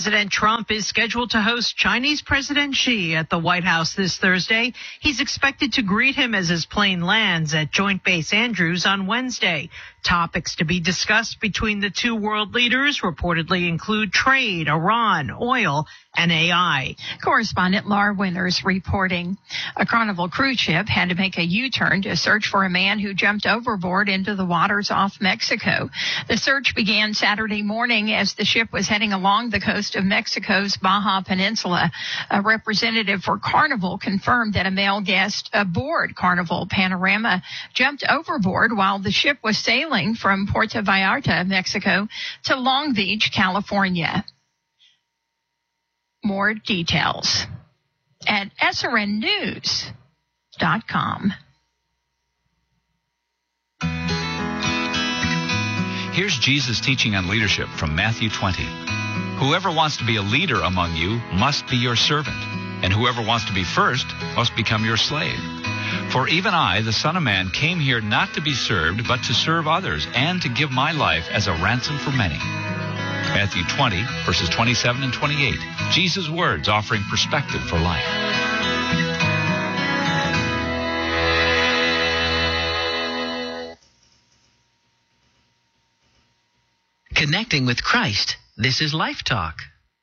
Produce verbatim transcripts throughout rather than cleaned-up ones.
President Trump is scheduled to host Chinese President Xi at the White House this Thursday. He's expected to greet him as his plane lands at Joint Base Andrews on Wednesday. Topics to be discussed between the two world leaders reportedly include trade, Iran, oil, and A I. Correspondent Laura Winters reporting. A Carnival cruise ship had to make a U-turn to search for a man who jumped overboard into the waters off Mexico. The search began Saturday morning as the ship was heading along the coast of Mexico's Baja Peninsula. A representative for Carnival confirmed that a male guest aboard Carnival Panorama jumped overboard while the ship was sailing from Puerto Vallarta, Mexico, to Long Beach, California. More details at S R N news dot com. Here's Jesus' teaching on leadership from Matthew twenty. Whoever wants to be a leader among you must be your servant, and whoever wants to be first must become your slave. For even I, the Son of Man, came here not to be served, but to serve others, and to give my life as a ransom for many. Matthew twenty, verses twenty-seven and twenty-eight. Jesus' words offering perspective for life. Connecting with Christ. This is Life Talk.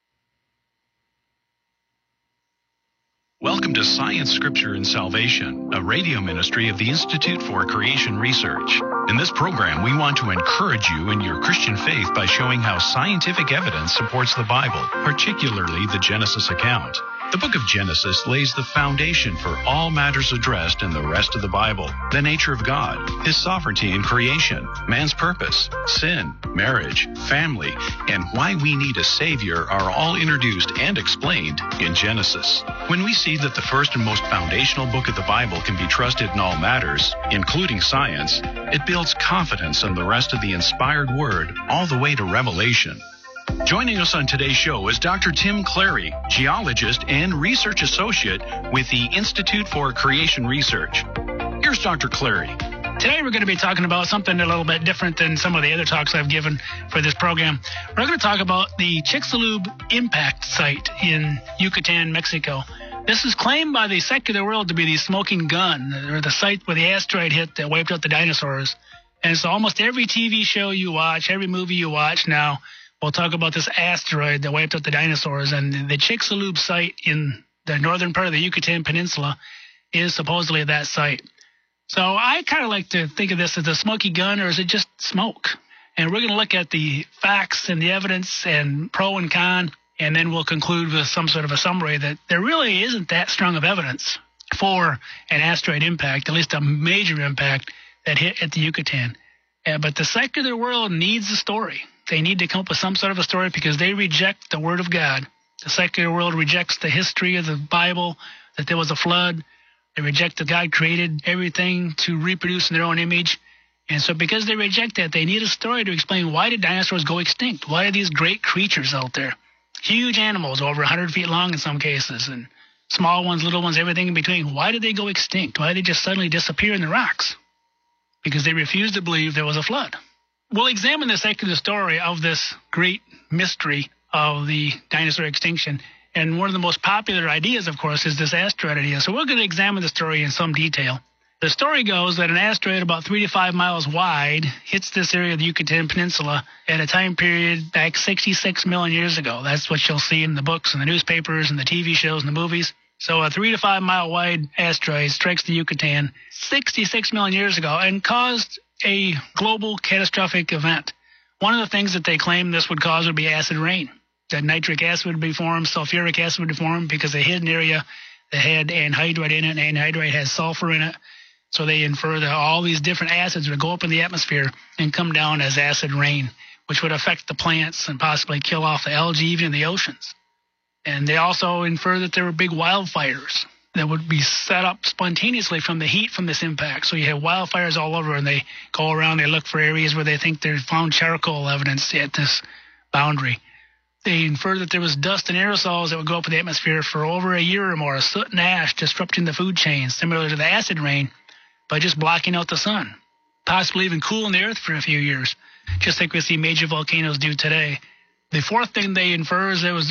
Welcome to Science, Scripture, and Salvation, a radio ministry of the Institute for Creation Research. In this program, we want to encourage you in your Christian faith by showing how scientific evidence supports the Bible, particularly the Genesis account. The book of Genesis lays the foundation for all matters addressed in the rest of the Bible. The nature of God, His sovereignty in creation, man's purpose, sin, marriage, family, and why we need a Savior are all introduced and explained in Genesis. When we see that the first and most foundational book of the Bible can be trusted in all matters, including science, it builds confidence in the rest of the inspired Word all the way to Revelation. Joining us on today's show is Doctor Tim Clary, geologist and research associate with the Institute for Creation Research. Here's Doctor Clary. Today we're going to be talking about something a little bit different than some of the other talks I've given for this program. We're going to talk about the Chicxulub impact site in Yucatan, Mexico. This is claimed by the secular world to be the smoking gun, or the site where the asteroid hit that wiped out the dinosaurs. And so almost every T V show you watch, every movie you watch now, we'll talk about this asteroid that wiped out the dinosaurs. And the Chicxulub site in the northern part of the Yucatan Peninsula is supposedly that site. So I kind of like to think of this as a smoky gun, or is it just smoke? And we're going to look at the facts and the evidence and pro and con, and then we'll conclude with some sort of a summary that there really isn't that strong of evidence for an asteroid impact, at least a major impact that hit at the Yucatan. Uh, but the secular world needs a story. They need to come up with some sort of a story because they reject the Word of God. The secular world rejects the history of the Bible, that there was a flood. They reject that God created everything to reproduce in their own image. And so because they reject that, they need a story to explain, why did dinosaurs go extinct? Why are these great creatures out there? Huge animals, over one hundred feet long in some cases, and small ones, little ones, everything in between. Why did they go extinct? Why did they just suddenly disappear in the rocks? Because they refused to believe there was a flood. We'll examine the secular story of this great mystery of the dinosaur extinction. And one of the most popular ideas, of course, is this asteroid idea. So we're going to examine the story in some detail. The story goes that an asteroid about three to five miles wide hits this area of the Yucatan Peninsula at a time period back sixty-six million years ago. That's what you'll see in the books and the newspapers and the T V shows and the movies. So a three to five mile wide asteroid strikes the Yucatan sixty-six million years ago and caused a global catastrophic event. One of the things that they claim this would cause would be acid rain. That nitric acid would be formed, sulfuric acid would be formed because they hit an area that had anhydride in it, and anhydride has sulfur in it. So they infer that all these different acids would go up in the atmosphere and come down as acid rain, which would affect the plants and possibly kill off the algae even in the oceans. And they also infer that there were big wildfires that would be set up spontaneously from the heat from this impact. So you have wildfires all over, and they go around, they look for areas where they think they found charcoal evidence at this boundary. They infer that there was dust and aerosols that would go up in the atmosphere for over a year or more, soot and ash disrupting the food chain, similar to the acid rain, by just blocking out the sun, possibly even cooling the earth for a few years, just like we see major volcanoes do today. The fourth thing they infer is there was